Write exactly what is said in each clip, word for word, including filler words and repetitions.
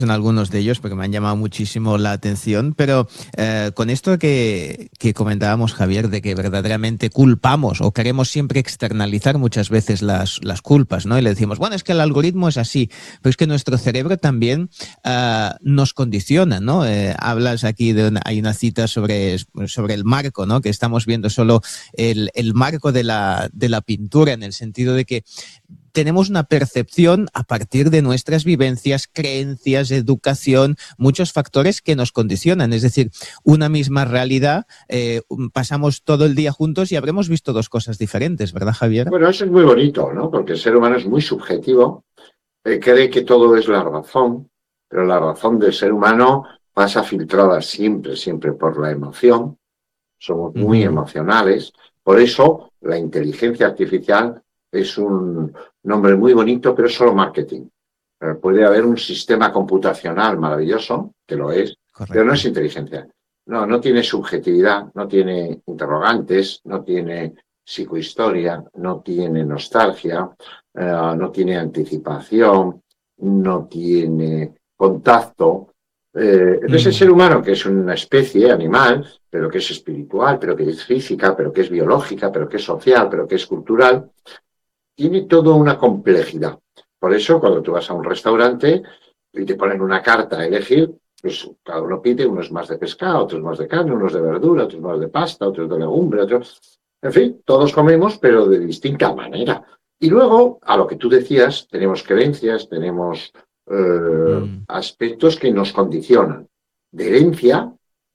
en algunos de ellos porque me han llamado muchísimo la atención, pero eh, con esto que, que comentábamos, Javier, de que verdaderamente culpamos o queremos siempre externalizar muchas veces las, las culpas, ¿no? Y le decimos, bueno, es que el algoritmo es así, pero es que nuestro cerebro también uh, nos condiciona, ¿no? Eh, hablas aquí de una, hay una cita sobre, sobre el marco, ¿no? Que estamos viendo solo el, el marco de la, de la pintura, en el sentido de que tenemos una percepción a partir de nuestras vivencias, creencias, educación, muchos factores que nos condicionan. Es decir, una misma realidad, eh, pasamos todo el día juntos y habremos visto dos cosas diferentes, ¿verdad, Javier? Bueno, eso es muy bonito, ¿no? Porque el ser humano es muy subjetivo, eh, cree que todo es la razón, pero la razón del ser humano pasa filtrada siempre, siempre por la emoción. Somos muy uh-huh. emocionales. Por eso la inteligencia artificial es un nombre muy bonito, pero es solo marketing. Eh, puede haber un sistema computacional maravilloso, que lo es, correcto, pero no es inteligencia. No, no tiene subjetividad, no tiene interrogantes, no tiene psicohistoria, no tiene nostalgia, eh, no tiene anticipación, no tiene contacto. Eh, entonces, mm. el ser humano, que es una especie animal, pero que es espiritual, pero que es física, pero que es biológica, pero que es social, pero que es cultural, tiene toda una complejidad. Por eso, cuando tú vas a un restaurante y te ponen una carta a elegir, pues cada uno pide, uno es más de pescado, otros más de carne, unos de verdura, otros más de pasta, otros de legumbre, otros... En fin, todos comemos, pero de distinta manera. Y luego, a lo que tú decías, tenemos creencias, tenemos eh, mm. aspectos que nos condicionan. De herencia,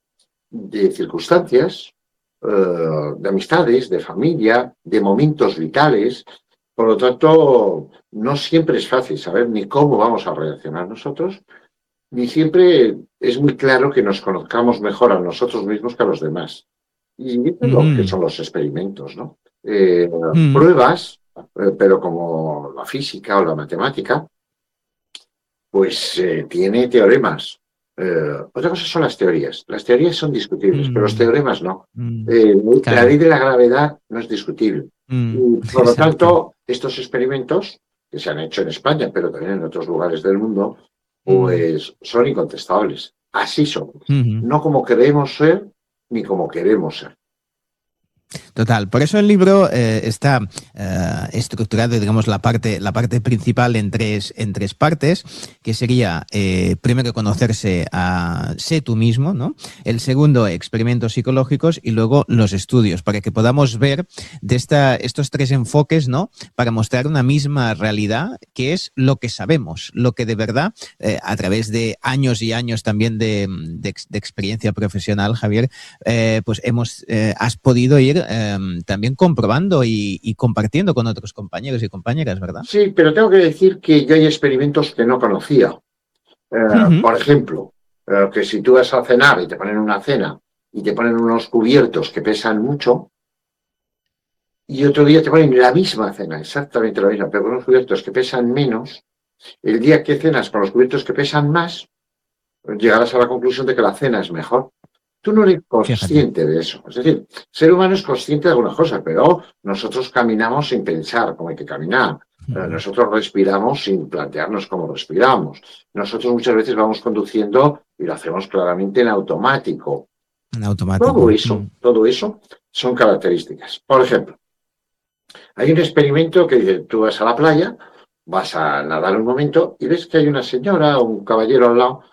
de circunstancias, eh, de amistades, de familia, de momentos vitales. Por lo tanto, no siempre es fácil saber ni cómo vamos a reaccionar nosotros, ni siempre es muy claro que nos conozcamos mejor a nosotros mismos que a los demás. Y eso es lo mm. que son los experimentos, ¿no? Eh, mm. Pruebas, eh, pero como la física o la matemática, pues eh, tiene teoremas. Eh, otra cosa son las teorías. Las teorías son discutibles, mm. pero los teoremas no. Mm. Eh, claro. La ley de la gravedad no es discutible. Mm. Y por lo tanto, estos experimentos, que se han hecho en España, pero también en otros lugares del mundo, pues mm. son incontestables. Así son. Mm-hmm. No como queremos ser, ni como queremos ser. Total, por eso el libro eh, está eh, estructurado, digamos, la parte, la parte principal en tres, en tres partes, que sería, eh, primero, conocerse a sé tú mismo, ¿no? El segundo, experimentos psicológicos, y luego los estudios, para que podamos ver de esta, estos tres enfoques, ¿no? Para mostrar una misma realidad, que es lo que sabemos, lo que de verdad, eh, a través de años y años también de, de, de experiencia profesional, Javier, eh, pues hemos, eh, has podido ir Eh, también comprobando y, y compartiendo con otros compañeros y compañeras, ¿verdad? Sí, pero tengo que decir que yo hay experimentos que no conocía. Eh, uh-huh. Por ejemplo, eh, que si tú vas a cenar y te ponen una cena y te ponen unos cubiertos que pesan mucho, y otro día te ponen la misma cena, exactamente la misma, pero con unos cubiertos que pesan menos, el día que cenas con los cubiertos que pesan más, llegarás a la conclusión de que la cena es mejor. Tú no eres consciente Fíjate. de eso. Es decir, el ser humano es consciente de algunas cosas, pero nosotros caminamos sin pensar cómo hay que caminar. Uh-huh. Nosotros respiramos sin plantearnos cómo respiramos. Nosotros muchas veces vamos conduciendo y lo hacemos claramente en automático. En automático. Todo eso, uh-huh. todo eso son características. Por ejemplo, hay un experimento que tú vas a la playa, vas a nadar un momento y ves que hay una señora o un caballero al lado.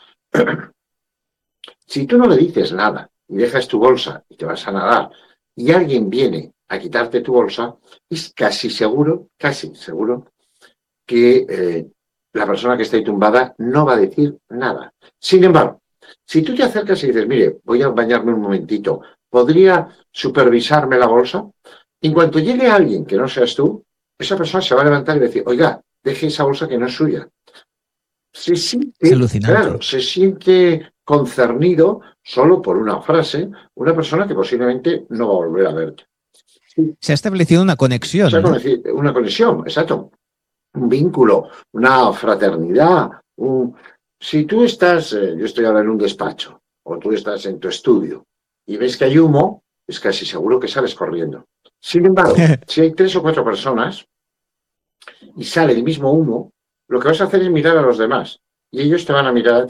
Si tú no le dices nada y dejas tu bolsa y te vas a nadar y alguien viene a quitarte tu bolsa, es casi seguro, casi seguro que eh, la persona que está ahí tumbada no va a decir nada. Sin embargo, si tú te acercas y dices, mire, voy a bañarme un momentito, ¿podría supervisarme la bolsa? En cuanto llegue alguien que no seas tú, esa persona se va a levantar y va a decir, oiga, deje esa bolsa que no es suya. Se siente, es alucinante. Claro, se siente concernido solo por una frase, una persona que posiblemente no va a volver a verte. Se ha establecido una conexión. Se ha ¿no? Una conexión, exacto. Un vínculo, una fraternidad. Un... Si tú estás, eh, yo estoy ahora en un despacho, o tú estás en tu estudio, y ves que hay humo, es casi seguro que sales corriendo. Sin embargo, si hay tres o cuatro personas y sale el mismo humo, lo que vas a hacer es mirar a los demás, y ellos te van a mirar a ti.